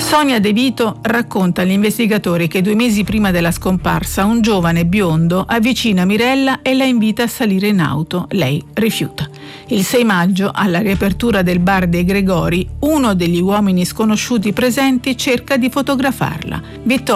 Sonia De Vito racconta agli investigatori che 2 mesi prima della scomparsa un giovane biondo avvicina Mirella e la invita a salire in auto. Lei rifiuta. Il 6 maggio, alla riapertura del bar dei Gregori, uno degli uomini sconosciuti presenti cerca di fotografarla. Vittoria